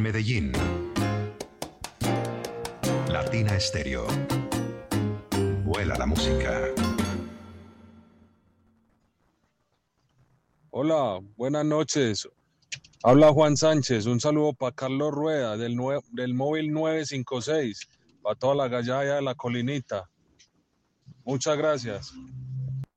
Medellín. Latina Estéreo. Vuela la música. Hola, buenas noches. Habla Juan Sánchez. Un saludo para Carlos Rueda del móvil 956, para toda la gallada de la colinita. Muchas gracias.